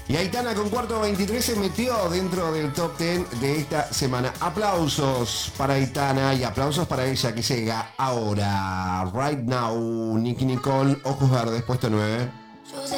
Y Aitana con cuarto 23 se metió dentro del top 10 de esta semana. Aplausos para Aitana y aplausos para ella que llega ahora. Right Now, Nicki Nicole, Ojos Verdes, puesto 9.